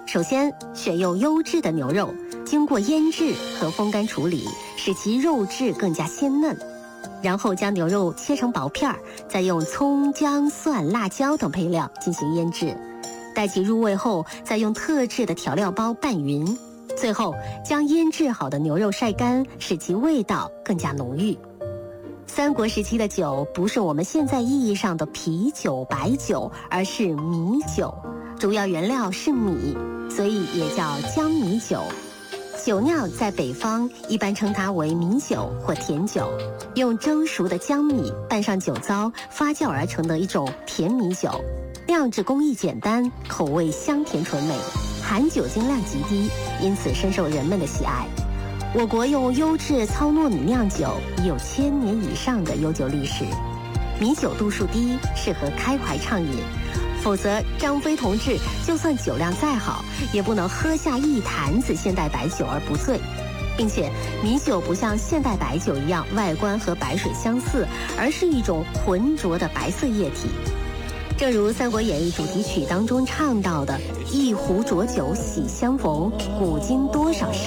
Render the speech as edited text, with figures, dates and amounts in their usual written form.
首先，选用优质的牛肉，经过腌制和风干处理，使其肉质更加鲜嫩。然后将牛肉切成薄片儿，再用葱、姜、蒜、辣椒等配料进行腌制。待其入味后，再用特制的调料包拌匀。最后，将腌制好的牛肉晒干，使其味道更加浓郁。三国时期的酒不是我们现在意义上的啤酒、白酒，而是米酒，主要原料是米，所以也叫江米酒。酒酿在北方一般称它为米酒或甜酒，用蒸熟的江米拌上酒糟发酵而成的一种甜米酒，酿制工艺简单，口味香甜醇美，含酒精量极低，因此深受人们的喜爱。我国用优质糙糯米酿酒已有1000年以上的悠久历史。米酒度数低，适合开怀畅饮，否则张飞同志就算酒量再好，也不能喝下一坛子现代白酒而不醉。并且米酒不像现代白酒一样外观和白水相似，而是一种浑浊的白色液体。正如《三国演义》主题曲当中唱到的“一壶浊酒喜相逢，古今多少事”。